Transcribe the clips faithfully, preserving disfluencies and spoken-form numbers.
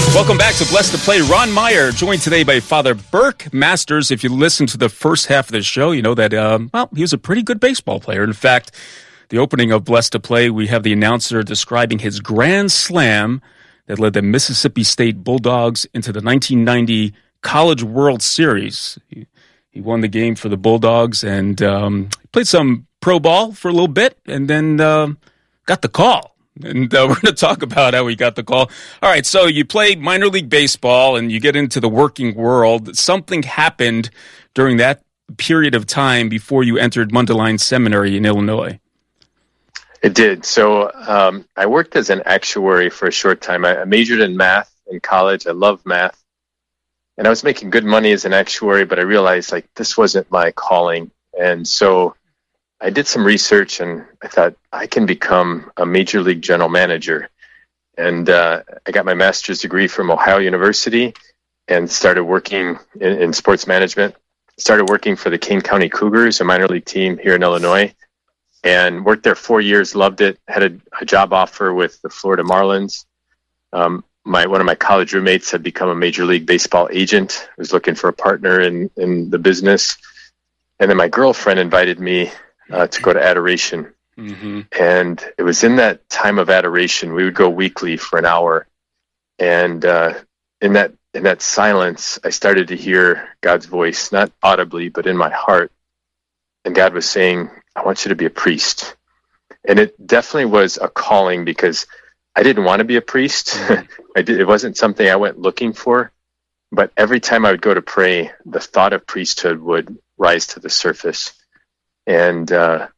Welcome back to Blessed to Play. Ron Meyer, joined today by Father Burke Masters. If you listen to the first half of the show, you know that, um, well, he was a pretty good baseball player. In fact, the opening of Blessed to Play, we have the announcer describing his grand slam that led the Mississippi State Bulldogs into the nineteen ninety College World Series. He, he won the game for the Bulldogs and um, played some pro ball for a little bit and then uh, got the call. And uh, we're going to talk about how he got the call. All right, so you played minor league baseball and you get into the working world. Something happened during that period of time before you entered Mundelein Seminary in Illinois. It did. So um, I worked as an actuary for a short time. I, I majored in math in college. I love math. And I was making good money as an actuary, but I realized like this wasn't my calling. And so I did some research and I thought I can become a major league general manager. And uh, I got my master's degree from Ohio University and started working in, in sports management. Started working for the Kane County Cougars, a minor league team here in Illinois, and worked there four years, loved it, had a, a job offer with the Florida Marlins. Um, my one of my college roommates had become a major league baseball agent, was looking for a partner in, in the business. And then my girlfriend invited me Uh, to go to adoration. Mm-hmm. And it was in that time of adoration, we would go weekly for an hour. And uh, in that in that silence, I started to hear God's voice, not audibly, but in my heart. And God was saying, I want you to be a priest. And it definitely was a calling because I didn't want to be a priest. I did, it wasn't something I went looking for. But every time I would go to pray, the thought of priesthood would rise to the surface. And uh,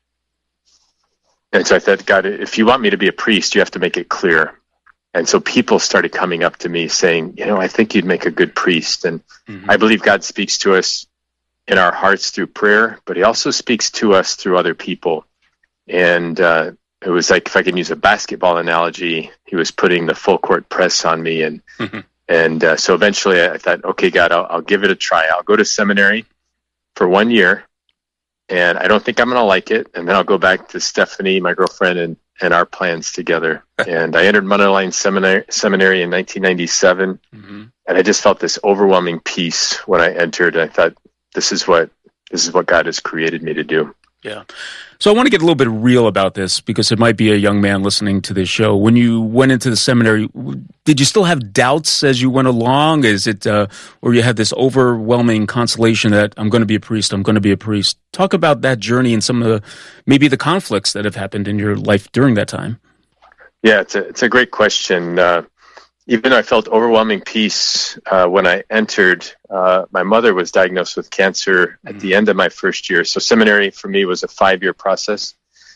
and so I thought, God, if you want me to be a priest, you have to make it clear. And so people started coming up to me saying, you know, I think you'd make a good priest. And mm-hmm. I believe God speaks to us in our hearts through prayer, but he also speaks to us through other people. And uh, it was like, if I can use a basketball analogy, he was putting the full court press on me. And mm-hmm. and uh, so eventually I thought, okay, God, I'll, I'll give it a try. I'll go to seminary for one year. And I don't think I'm going to like it. And then I'll go back to Stephanie, my girlfriend, and, and our plans together. And I entered Mundelein Seminary, Seminary in nineteen ninety-seven. Mm-hmm. And I just felt this overwhelming peace when I entered. I thought, this is what this is what God has created me to do. Yeah. So I want to get a little bit real about this because it might be a young man listening to this show. When you went into the seminary, did you still have doubts as you went along? Is it, uh, or you had this overwhelming consolation that I'm going to be a priest, I'm going to be a priest? Talk about that journey and some of the, maybe the conflicts that have happened in your life during that time. Yeah, it's a, it's a great question. Uh, even though I felt overwhelming peace uh, when I entered, uh, my mother was diagnosed with cancer mm-hmm. at the end of my first year. So seminary for me was a five-year process.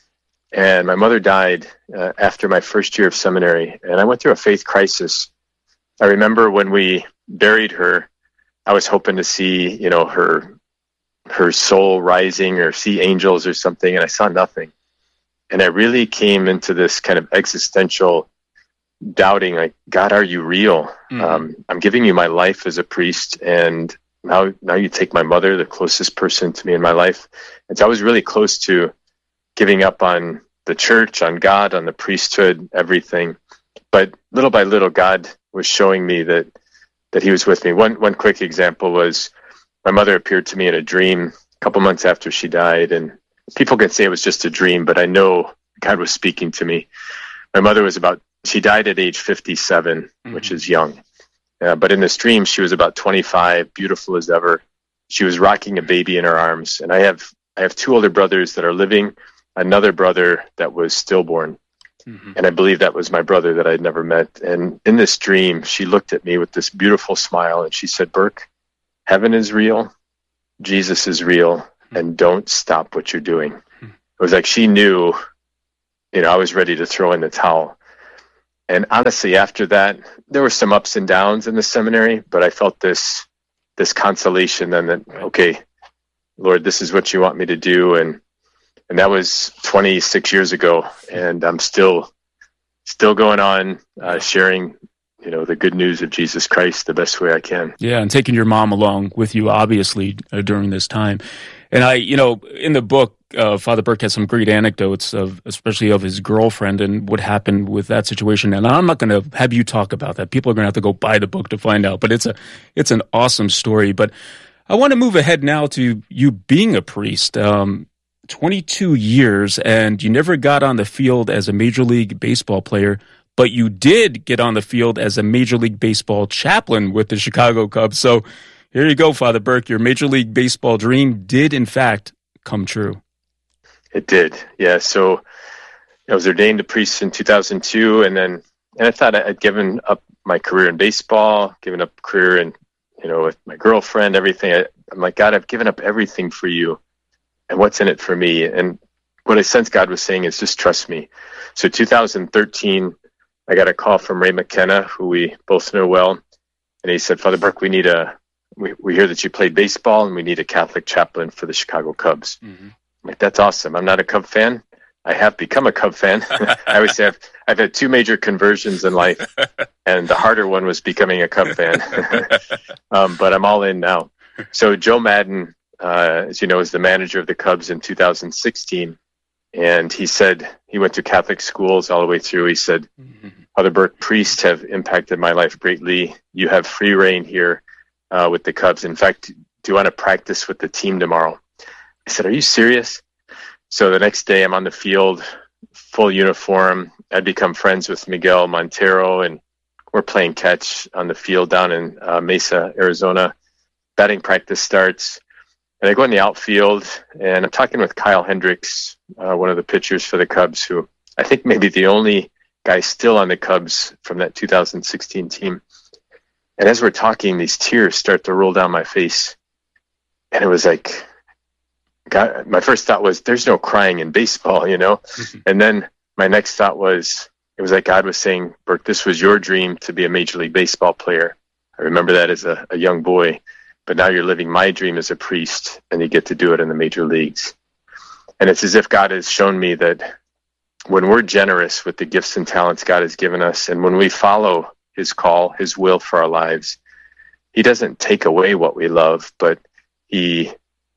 And my mother died uh, after my first year of seminary. And I went through a faith crisis. I remember when we buried her, I was hoping to see, you know, her her soul rising or see angels or something. And I saw nothing. And I really came into this kind of existential doubting, like, God, are you real? Mm-hmm. Um, I'm giving you my life as a priest, and now now you take my mother, the closest person to me in my life. And so I was really close to giving up on the church, on God, on the priesthood, everything. But little by little, God was showing me that that he was with me. One one quick example was my mother appeared to me in a dream a couple months after she died, and people can say it was just a dream, but I know God was speaking to me. My mother was about She died at age fifty-seven, mm-hmm. which is young. Uh, but in this dream, she was about twenty-five, beautiful as ever. She was rocking a baby in her arms. And I have I have two older brothers that are living, another brother that was stillborn. Mm-hmm. And I believe that was my brother that I'd never met. And in this dream, she looked at me with this beautiful smile and she said, Burke, heaven is real, Jesus is real, mm-hmm. and don't stop what you're doing. Mm-hmm. It was like she knew, you know, I was ready to throw in the towel. And honestly, after that, there were some ups and downs in the seminary, but I felt this this consolation then that, okay, Lord, this is what you want me to do. And and that was twenty-six years ago, and I'm still still going on uh, sharing, you know, the good news of Jesus Christ the best way I can. Yeah, and taking your mom along with you, obviously, uh, during this time. And I, you know, in the book, uh, Father Burke has some great anecdotes of, especially of his girlfriend and what happened with that situation. And I'm not going to have you talk about that. People are going to have to go buy the book to find out. But it's a, it's an awesome story. But I want to move ahead now to you being a priest. Um, twenty-two years, and you never got on the field as a Major League Baseball player, but you did get on the field as a Major League Baseball chaplain with the Chicago Cubs. So here you go, Father Burke. Your Major League Baseball dream did, in fact, come true. It did, yeah. So I was ordained a priest in two thousand two, and then and I thought I'd given up my career in baseball, given up career in, you know, with my girlfriend, everything. I, I'm like, God, I've given up everything for you, and what's in it for me? And what I sensed God was saying is just trust me. So two thousand thirteen, I got a call from Ray McKenna, who we both know well, and he said, Father Burke, we need a, we, we hear that you played baseball, and we need a Catholic chaplain for the Chicago Cubs. Mm-hmm. I'm like, that's awesome. I'm not a Cub fan. I have become a Cub fan. I always say I've, I've had two major conversions in life, and the harder one was becoming a Cub fan. um, but I'm all in now. So Joe Madden, uh, as you know, is the manager of the Cubs in two thousand sixteen. And he said, he went to Catholic schools all the way through. He said, mm-hmm. Father Burke, priests have impacted my life greatly. You have free reign here uh, with the Cubs. In fact, do you want to practice with the team tomorrow? I said, are you serious? So the next day I'm on the field, full uniform. I'd become friends with Miguel Montero, and we're playing catch on the field down in uh, Mesa, Arizona. Batting practice starts, and I go in the outfield, and I'm talking with Kyle Hendricks, uh, one of the pitchers for the Cubs, who I think maybe the only guy still on the Cubs from that two thousand sixteen team. And as we're talking, these tears start to roll down my face. And it was like, God, my first thought was, there's no crying in baseball, you know? Mm-hmm. And then my next thought was, it was like God was saying, Burke, this was your dream to be a Major League Baseball player. I remember that as a, a young boy, but now you're living my dream as a priest, and you get to do it in the major leagues. And it's as if God has shown me that when we're generous with the gifts and talents God has given us, and when we follow his call, his will for our lives, he doesn't take away what we love, but he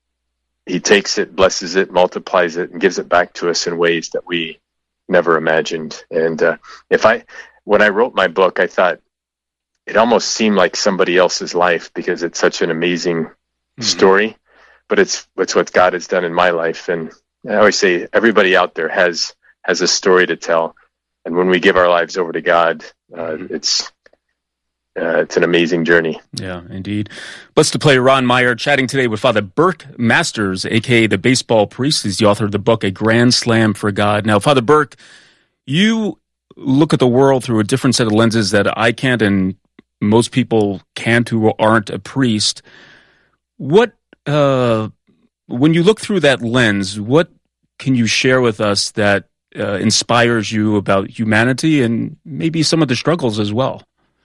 He takes it, blesses it, multiplies it, and gives it back to us in ways that we never imagined. And uh, if I, when I wrote my book, I thought it almost seemed like somebody else's life because it's such an amazing mm-hmm. story. But it's it's what God has done in my life. And I always say everybody out there has has a story to tell. And when we give our lives over to God, uh, mm-hmm. it's Uh, it's an amazing journey. Yeah, indeed. Let's to play Ron Meyer chatting today with Father Burke Masters, a k a the baseball priest. He's the author of the book, A Grand Slam for God. Now, Father Burke, you look at the world through a different set of lenses that I can't, and most people can't who aren't a priest. What, uh, when you look through that lens, what can you share with us that uh, inspires you about humanity and maybe some of the struggles as well?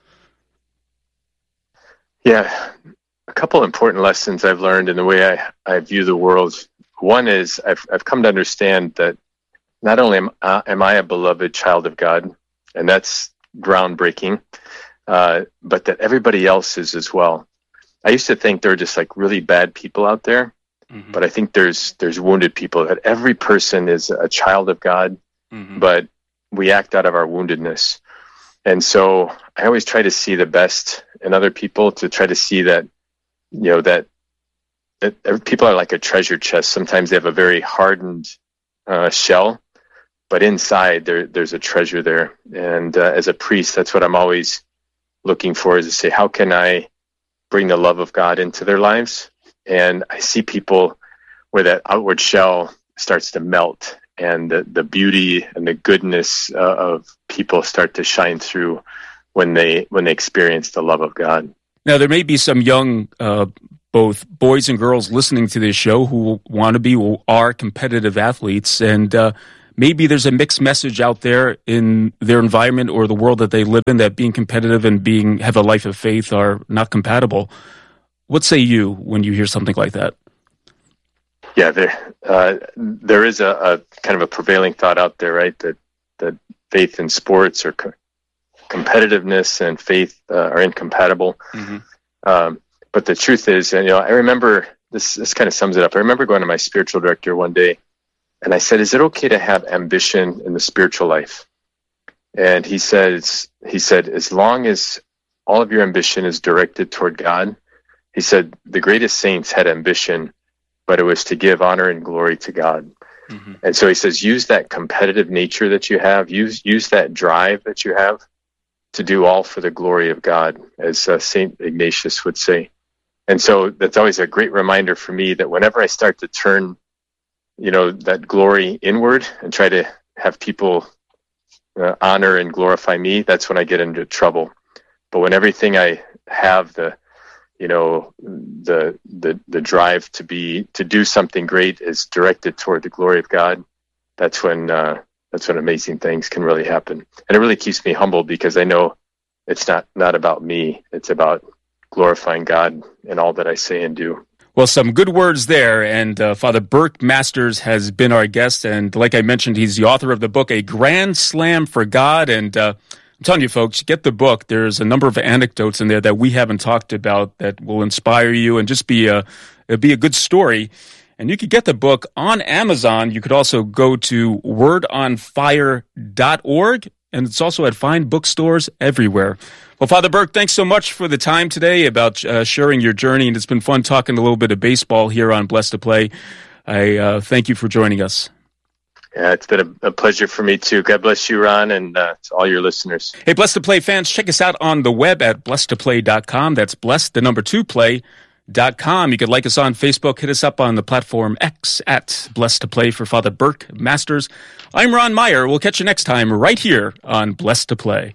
Yeah, a couple important lessons I've learned in the way I, I view the world. One is I've I've come to understand that not only am, uh, am I a beloved child of God, and that's groundbreaking, uh, but that everybody else is as well. I used to think there were just like really bad people out there, mm-hmm. but I think there's there's wounded people. That every person is a child of God, mm-hmm. but we act out of our woundedness. And so I always try to see the best in other people, to try to see that, you know, that, that people are like a treasure chest. Sometimes they have a very hardened uh, shell, but inside there, there's a treasure there. And uh, as a priest, that's what I'm always looking for, is to say, how can I bring the love of God into their lives? And I see people where that outward shell starts to melt, and the, the beauty and the goodness uh, of people start to shine through when they when they experience the love of God. Now, there may be some young, uh, both boys and girls listening to this show who want to be or are competitive athletes, and uh, maybe there's a mixed message out there in their environment or the world that they live in, that being competitive and being have a life of faith are not compatible. What say you when you hear something like that? Yeah, there uh, there is a, a kind of a prevailing thought out there, right? That that faith and sports or co- competitiveness and faith uh, are incompatible. Mm-hmm. Um, but the truth is, and you know, I remember this. This kind of sums it up. I remember going to my spiritual director one day, And I said, is it okay to have ambition in the spiritual life? And he says, he said, as long as all of your ambition is directed toward God, he said, the greatest saints had ambition, but it was to give honor and glory to God. Mm-hmm. And so he says, use that competitive nature that you have, use use that drive that you have to do all for the glory of God, as uh, Saint Ignatius would say. And so that's always a great reminder for me that whenever I start to turn, you know, that glory inward and try to have people uh, honor and glorify me, that's when I get into trouble. But when everything I have, the you know, the the the drive to be to do something great is directed toward the glory of God, that's when uh, that's when amazing things can really happen. And it really keeps me humble because I know it's not not about me. It's about glorifying God in all that I say and do. Well, some good words there, and uh, Father Burke Masters has been our guest, and like I mentioned, he's the author of the book, A Grand Slam for God, and uh, I'm telling you, folks, get the book. There's a number of anecdotes in there that we haven't talked about that will inspire you and just be a be a good story. And you could get the book on Amazon. You could also go to word on fire dot org, and it's also at fine bookstores everywhere. Well, Father Burke, thanks so much for the time today about uh, sharing your journey, and it's been fun talking a little bit of baseball here on Blessed to Play. I uh, thank you for joining us. Yeah, it's been a, a pleasure for me too. God bless you, Ron, and uh, to all your listeners. Hey, Blessed to Play fans, check us out on the web at blessed to play dot com. That's blessed, the number two, play dot com. You can like us on Facebook. Hit us up on the platform X at Blessed to Play for Father Burke Masters. I'm Ron Meyer. We'll catch you next time right here on Blessed to Play.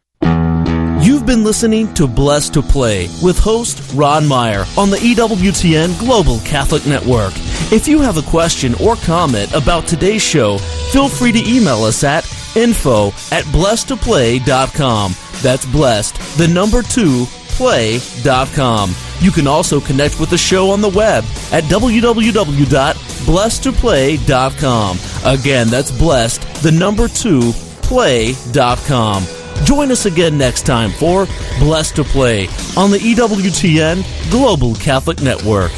You've been listening to Blessed to Play with host Ron Meyer on the E W T N Global Catholic Network. If you have a question or comment about today's show, feel free to email us at info at blessed to play dot com. That's blessed, the number two, play dot com. You can also connect with the show on the web at w w w dot blessed to play dot com. Again, that's blessed, the number two, play dot com. Join us again next time for Blessed to Play on the E W T N Global Catholic Network.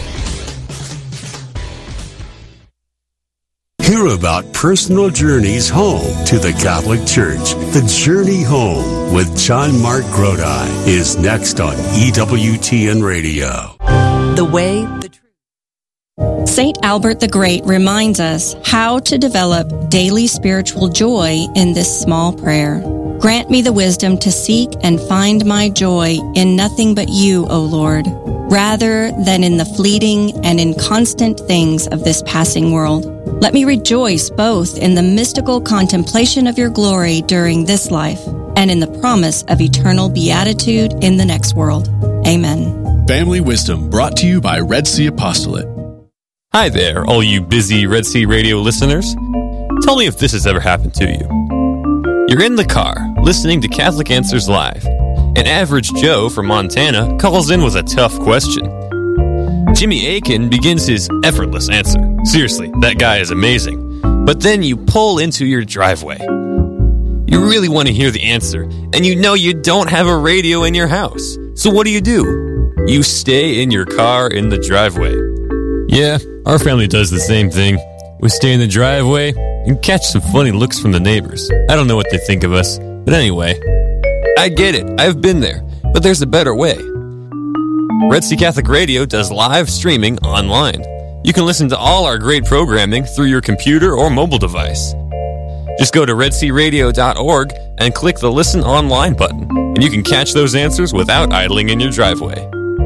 Hear about personal journeys home to the Catholic Church. The Journey Home with John Mark Grodi is next on E W T N Radio. The way, the truth. Saint Albert the Great reminds us how to develop daily spiritual joy in this small prayer. Grant me the wisdom to seek and find my joy in nothing but you, O Lord, rather than in the fleeting and inconstant things of this passing world. Let me rejoice both in the mystical contemplation of your glory during this life and in the promise of eternal beatitude in the next world. Amen. Family Wisdom brought to you by Red Sea Apostolate. Hi there, all you busy Red Sea Radio listeners. Tell me if this has ever happened to you. You're in the car, listening to Catholic Answers Live. An average Joe from Montana calls in with a tough question. Jimmy Akin begins his effortless answer. Seriously, that guy is amazing. But then you pull into your driveway. You really want to hear the answer, and you know you don't have a radio in your house. So what do you do? You stay in your car in the driveway. Yeah, our family does the same thing. We stay in the driveway and catch some funny looks from the neighbors. I don't know what they think of us, but anyway, I get it. I've been there, but there's a better way. Red Sea Catholic Radio does live streaming online. You can listen to all our great programming through your computer or mobile device. Just go to red sea radio dot org and click the Listen Online button, and you can catch those answers without idling in your driveway.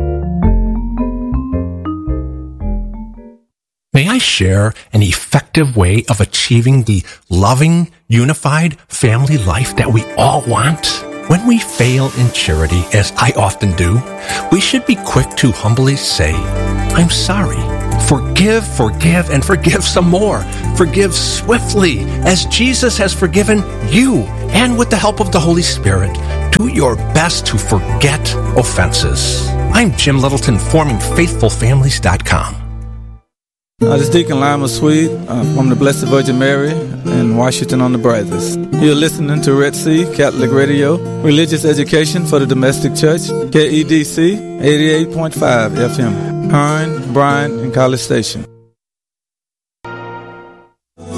May I share an effective way of achieving the loving, unified family life that we all want? When we fail in charity, as I often do, we should be quick to humbly say, I'm sorry. Forgive, forgive, and forgive some more. Forgive swiftly, as Jesus has forgiven you, and with the help of the Holy Spirit, do your best to forget offenses. I'm Jim Littleton, forming faithful families dot com. Uh, this is Deacon Lima Swede uh, from the Blessed Virgin Mary in Washington on the Brazos. You're listening to Red Sea Catholic Radio, religious education for the domestic church, K E D C eighty-eight point five F M, Hearn, Bryan, and College Station.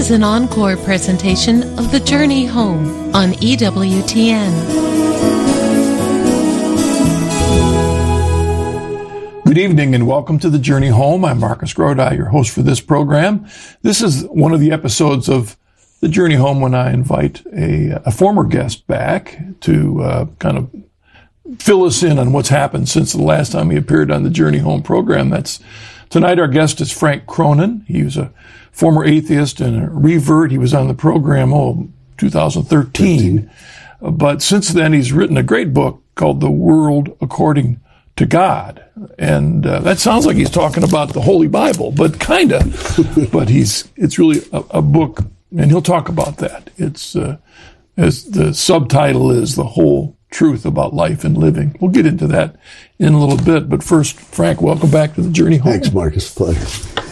is an encore presentation of The Journey Home on E W T N. Good evening and welcome to The Journey Home. I'm Marcus Grodi, your host for this program. This is one of the episodes of The Journey Home when I invite a, a former guest back to uh, kind of fill us in on what's happened since the last time he appeared on The Journey Home program. That's tonight. Our guest is Frank Cronin. He was a former atheist and a revert. He was on the program, oh, two thousand thirteen. Uh, but since then, he's written a great book called The World According to God. And uh, that sounds like he's talking about the Holy Bible, but kind of. But he's it's really a, a book, and he'll talk about that. It's, uh, as the subtitle is, The Whole Truth About Life and Living. We'll get into that in a little bit. But first, Frank, welcome back to The Journey Home. Thanks, Marcus. Pleasure.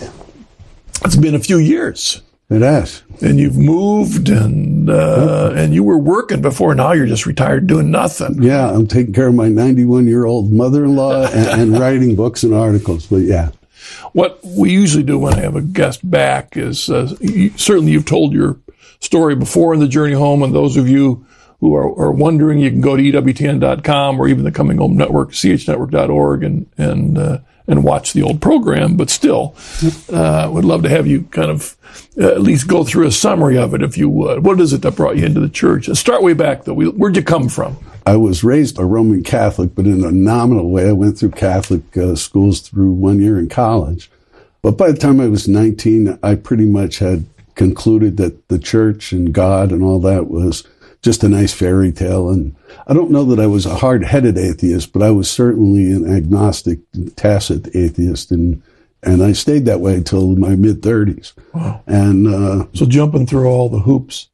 It's been a few years. It has. And you've moved, and uh, and you were working before. Now you're just retired doing nothing. Yeah, I'm taking care of my ninety-one-year-old mother-in-law and, and writing books and articles. But yeah. What we usually do when I have a guest back is, uh, you, certainly you've told your story before in The Journey Home, and those of you who are, are wondering, you can go to E W T N dot com or even the Coming Home Network, C H network dot org, and, and, uh, and watch the old program. But still, uh, would love to have you kind of uh, at least go through a summary of it, if you would. What is it that brought you into the church? Let's start way back, though. Where'd you come from? I was raised a Roman Catholic, but in a nominal way. I went through Catholic uh, schools through one year in college. But by the time I was nineteen, I pretty much had concluded that the church and God and all that was just a nice fairy tale. And I don't know that I was a hard-headed atheist, but I was certainly an agnostic, tacit atheist. And, and I stayed that way until my mid-thirties. Wow. And uh, so jumping through all the hoops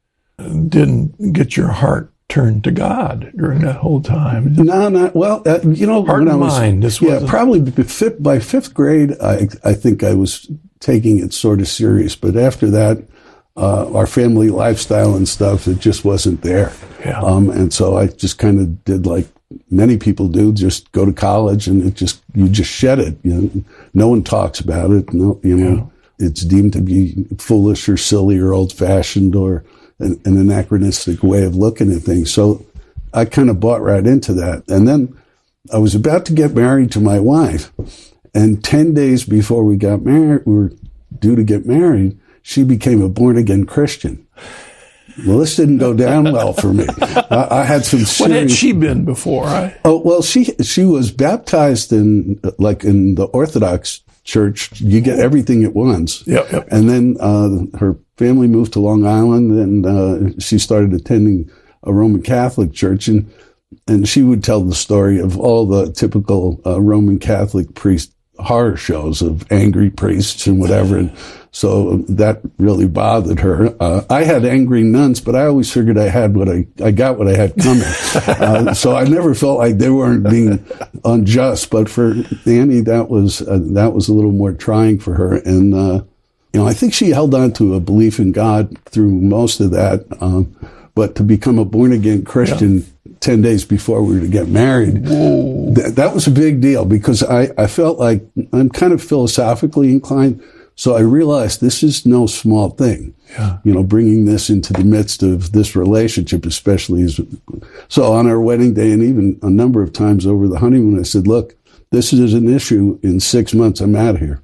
didn't get your heart turned to God during that whole time? No, not, well, uh, you know, heart when and I was, mind. This yeah, wasn't... probably by fifth, by fifth grade, I, I think I was taking it sort of serious. But after that, Uh, our family lifestyle and stuff, it just wasn't there. Yeah. Um, and so I just kind of did like many people do, just go to college and it just, you just shed it. You know, no one talks about it. No, you know, yeah. It's deemed to be foolish or silly or old fashioned or an, an anachronistic way of looking at things. So I kind of bought right into that. And then I was about to get married to my wife, and ten days before we got married, we were due to get married, she became a born-again Christian. Well, this didn't go down well for me. I, I had some serious... What had she been before? I... Oh, well, she she was baptized in, like, in the Orthodox Church. You get everything at once. Yep, yep. And then uh, her family moved to Long Island, and uh, she started attending a Roman Catholic church. And, and she would tell the story of all the typical uh, Roman Catholic priest horror shows of angry priests and whatever. And so that really bothered her. Uh, I had angry nuns, but I always figured I had what I, I got what I had coming. uh, so I never felt like they weren't being unjust. But for Annie, that was, uh, that was a little more trying for her. And, uh, you know, I think she held on to a belief in God through most of that. Um, but to become a born again Christian, yeah. ten days before we were to get married, th- that was a big deal because I, I felt like I'm kind of philosophically inclined. So I realized this is no small thing, yeah. you know, bringing this into the midst of this relationship, especially as, so on our wedding day and even a number of times over the honeymoon, I said, look, this is an issue. In six months, I'm out of here.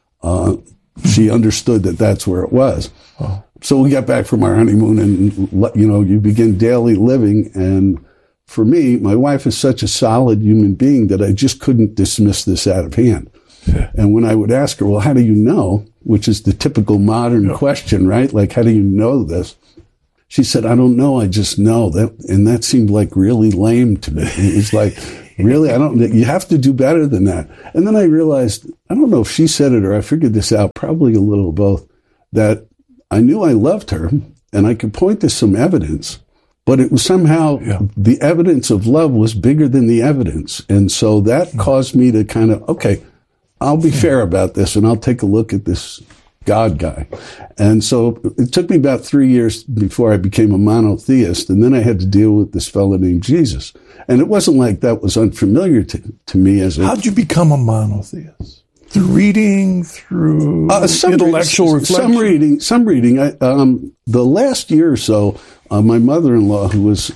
Uh, she understood that that's where it was. Oh. So we got back from our honeymoon and, you know, you begin daily living. And for me, my wife is such a solid human being that I just couldn't dismiss this out of hand. Yeah. And when I would ask her, well, how do you know? Which is the typical modern yeah. question, right? Like, how do you know this? She said, I don't know. I just know that. And that seemed like really lame to me. It was like, really? I don't, you have to do better than that. And then I realized, I don't know if she said it or I figured this out, probably a little of both, that I knew I loved her and I could point to some evidence, but it was somehow yeah. the evidence of love was bigger than the evidence. And so that yeah. caused me to kind of, okay, I'll be fair about this and I'll take a look at this God guy. And so it took me about three years before I became a monotheist. And then I had to deal with this fellow named Jesus. And it wasn't like that was unfamiliar to, to me as a... How'd you become a monotheist? Through reading, through uh, some intellectual reading, reflection? Some reading. Some reading. I, um, the last year or so, uh, my mother-in-law, who was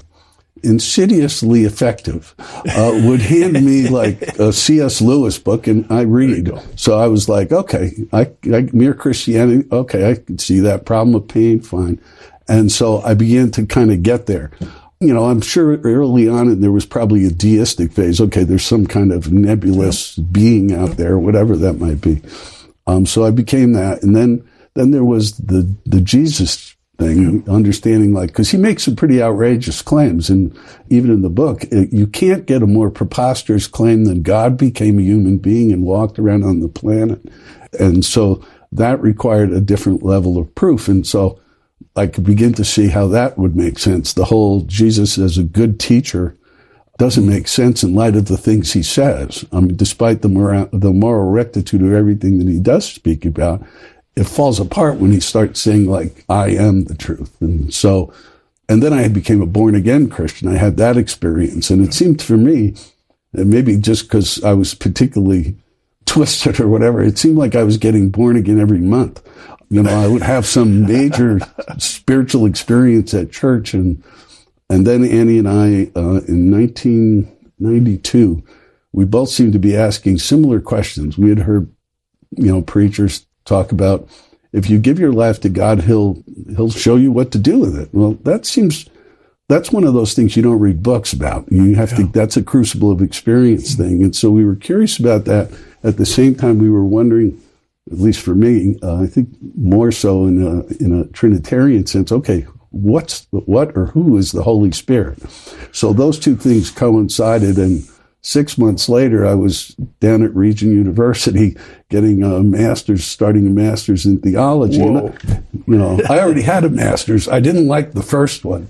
insidiously effective, uh, would hand me like a C S Lewis book, and I read. So I was like, okay, I, I, Mere Christianity, okay, I can see that. Problem of Pain, fine. And so I began to kind of get there. You know, I'm sure early on there was probably a deistic phase. Okay, there's some kind of nebulous being out there, whatever that might be. Um, so I became that. And then, then there was the, the Jesus thing, understanding like, because he makes some pretty outrageous claims, and even in the book, it, you can't get a more preposterous claim than God became a human being and walked around on the planet. And so that required a different level of proof. And so I could begin to see how that would make sense. The whole Jesus as a good teacher doesn't make sense in light of the things he says. I mean, despite the moral, the moral rectitude of everything that he does speak about, it falls apart when he starts saying, like, I am the truth. And so, and then I became a born-again Christian. I had that experience. And it seemed for me, and maybe just because I was particularly twisted or whatever, it seemed like I was getting born again every month. You know, I would have some major spiritual experience at church. And and then Annie and I, uh, in nineteen ninety-two, we both seemed to be asking similar questions. We had heard, you know, preachers talk about, if you give your life to God, he'll he'll show you what to do with it. Well, that seems, that's one of those things you don't read books about. You have yeah. to, that's a crucible of experience thing. And so we were curious about that. At the same time, we were wondering, at least for me, uh, I think more so in a, in a Trinitarian sense, okay, what's, what or who is the Holy Spirit? So those two things coincided, and six months later, I was down at Regent University getting a master's, starting a master's in theology. And I, you know, I already had a master's. I didn't like the first one,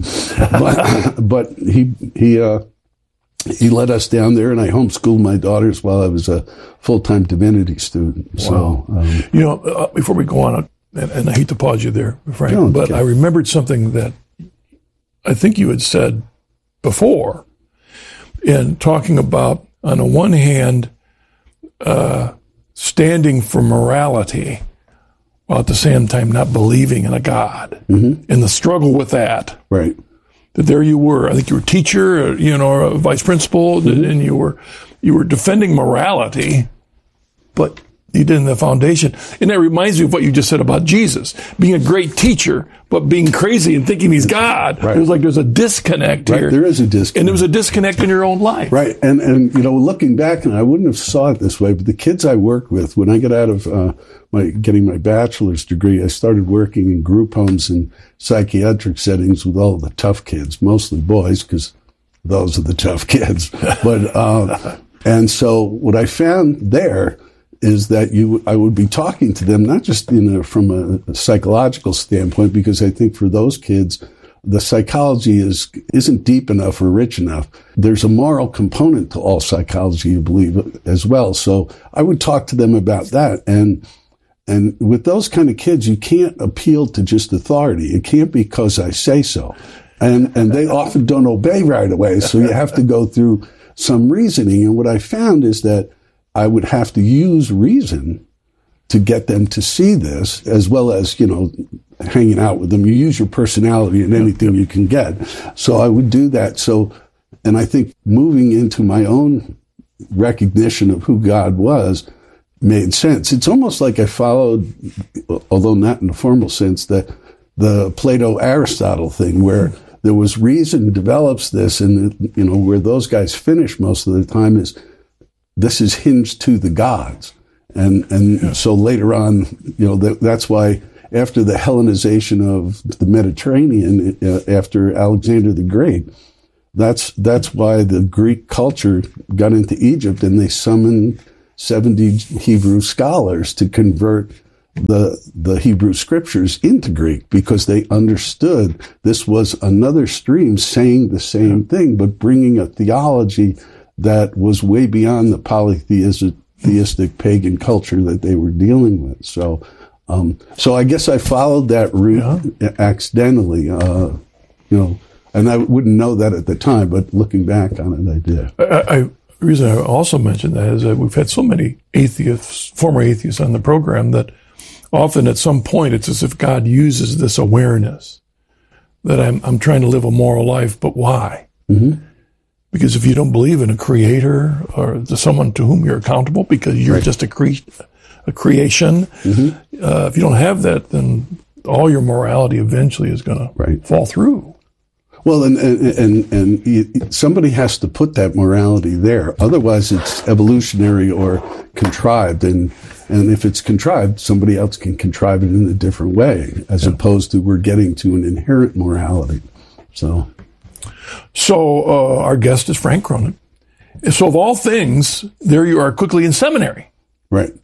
but, but he he uh, he led us down there, and I homeschooled my daughters while I was a full-time divinity student. Wow. So, um, you know, uh, before we go on, and, and I hate to pause you there, Frank, no, but okay. I remembered something that I think you had said before, in talking about, on the one hand, uh, standing for morality, while at the same time not believing in a God, mm-hmm. and the struggle with that. Right. That there you were. I think you were a teacher, you know, or a vice principal, mm-hmm. and you were you were defending morality, but you did in the foundation. And that reminds me of what you just said about Jesus, being a great teacher, but being crazy and thinking he's God. Right. It was like there's a disconnect right. here. There is a disconnect. And there was a disconnect in your own life. Right. And, and you know, looking back, and I wouldn't have saw it this way, but the kids I worked with, when I got out of uh, my getting my bachelor's degree, I started working in group homes and psychiatric settings with all the tough kids, mostly boys, because those are the tough kids. But uh, and so what I found there is that you, I would be talking to them, not just in a, from a, a psychological standpoint, because I think for those kids, the psychology is, isn't deep enough or rich enough. There's a moral component to all psychology, you believe, as well. So I would talk to them about that. And, and with those kind of kids, you can't appeal to just authority. It can't be because I say so. And, and they often don't obey right away. So you have to go through some reasoning. And what I found is that I would have to use reason to get them to see this, as well as, you know, hanging out with them. You use your personality in anything you can get. So I would do that. So, and I think moving into my own recognition of who God was made sense. It's almost like I followed, although not in a formal sense, that the Plato-Aristotle thing, where there was reason develops this, and, you know, where those guys finish most of the time is, this is hinged to the gods. And and yeah. so later on, you know, that, that's why after the Hellenization of the Mediterranean, uh, after Alexander the Great, that's that's why the Greek culture got into Egypt, and they summoned seventy Hebrew scholars to convert the the Hebrew scriptures into Greek, because they understood this was another stream saying the same yeah. thing, but bringing a theology that was way beyond the polytheistic theistic pagan culture that they were dealing with. So, um, so I guess I followed that route yeah. accidentally, uh, you know, and I wouldn't know that at the time, but looking back on it, I did. I, I The reason I also mentioned that is that we've had so many atheists, former atheists on the program, that often at some point it's as if God uses this awareness that I'm I'm trying to live a moral life, but why? Mm-hmm. Because if you don't believe in a creator or to someone to whom you're accountable, because you're right. just a cre- a creation, mm-hmm. uh, if you don't have that, then all your morality eventually is going right. to fall through. Well, and, and, and, and somebody has to put that morality there. Otherwise, it's evolutionary or contrived. And, and if it's contrived, somebody else can contrive it in a different way, as yeah. opposed to we're getting to an inherent morality. So, so uh, our guest is Frank Cronin. So of all things, there you are quickly in seminary. Right.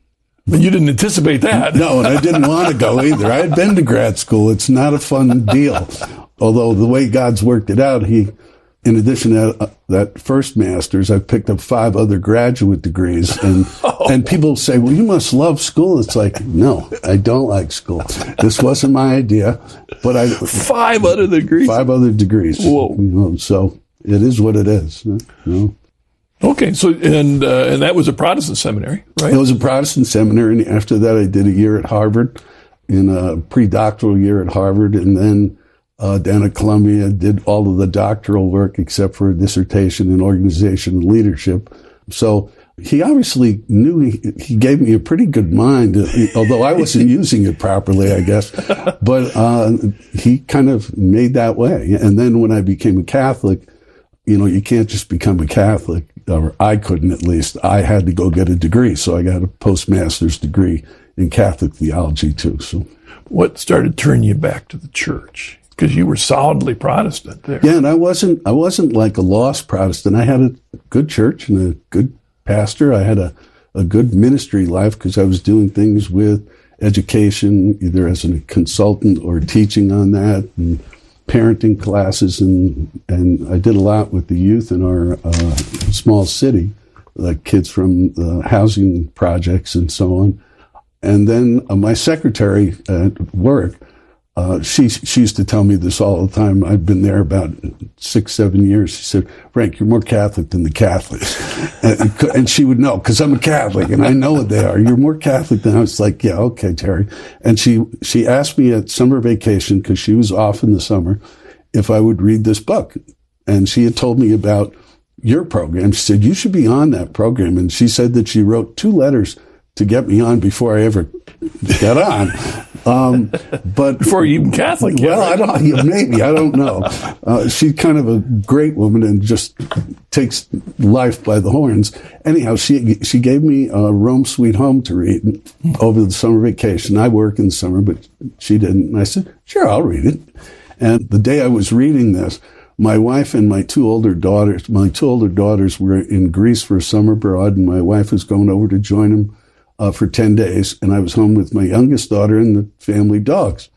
But you didn't anticipate that. No, and I didn't want to go either. I had been to grad school. It's not a fun deal. Although the way God's worked it out, he, in addition to that, uh, that first master's, I've picked up five other graduate degrees. And oh. and people say, well, you must love school. It's like, no, I don't like school. This wasn't my idea. But I Five other degrees? Five other degrees. Whoa. You know, so it is what it is. You know? Okay, so and uh, and that was a Protestant seminary, right? It was a Protestant seminary, and after that I did a year at Harvard, in a pre-doctoral year at Harvard, and then uh, down at Columbia, did all of the doctoral work except for a dissertation in organization and leadership. So he obviously knew, he, he gave me a pretty good mind, although I wasn't using it properly, I guess. But uh, he kind of made that way. And then when I became a Catholic, you know, you can't just become a Catholic, or I couldn't at least. I had to go get a degree, so I got a postmaster's degree in Catholic theology too. So, what started turning you back to the church? Because you were solidly Protestant there. Yeah, and I wasn't. I wasn't like a lost Protestant. I had a good church and a good pastor. I had a, a good ministry life because I was doing things with education, either as a consultant or teaching on that, and parenting classes, and and I did a lot with the youth in our uh, small city, like kids from the housing projects and so on. And then uh, my secretary at work, uh, she she used to tell me this all the time. I've been there about six, seven years. She said, "Frank, you're more Catholic than the Catholics," and, and she would know because I'm a Catholic and I know what they are. You're more Catholic than I was like, yeah, okay, Terry. And she she asked me at summer vacation because she was off in the summer if I would read this book, and she had told me about your program. She said you should be on that program, and she said that she wrote two letters to get me on before I ever got on. Um, but before you even Catholic, well, right? I don't, maybe, I don't know. Uh, she's kind of a great woman and just takes life by the horns. Anyhow, she, she gave me uh, Rome Sweet Home to read over the summer vacation. I work in the summer, but she didn't. And I said, sure, I'll read it. And the day I was reading this, my wife and my two older daughters, my two older daughters were in Greece for a summer abroad, and my wife was going over to join them Uh, for ten days, and I was home with my youngest daughter and the family dogs.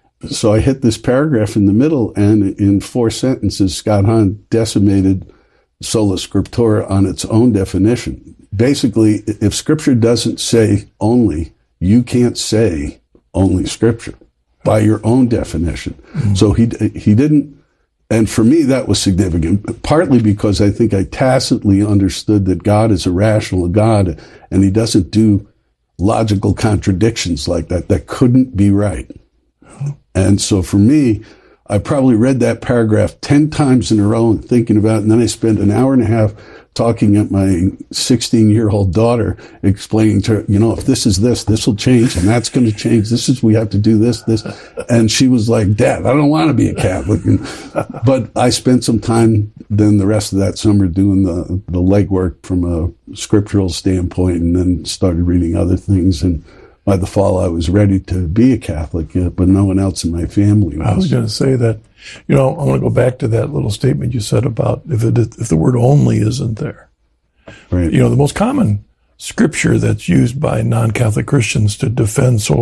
So I hit this paragraph in the middle, and in four sentences, Scott Hahn decimated sola scriptura on its own definition. Basically, if Scripture doesn't say only, you can't say only Scripture by your own definition. Mm-hmm. So he he didn't, and for me that was significant, partly because I think I tacitly understood that God is a rational God, and he doesn't do logical contradictions like that. That couldn't be right. And so for me, I probably read that paragraph ten times in a row and thinking about it, and then I spent an hour and a half talking at my sixteen-year-old daughter, explaining to her, you know, if this is this, this will change, and that's going to change. This is, we have to do this, this. And she was like, Dad, I don't want to be a Catholic. And, but I spent some time then the rest of that summer doing the, the legwork from a scriptural standpoint, and then started reading other things. And by the fall, I was ready to be a Catholic, but no one else in my family was. I was going to say that. You know, I want to go back to that little statement you said about if it, if the word only isn't there. Right. You know, the most common scripture that's used by non-Catholic Christians to defend sola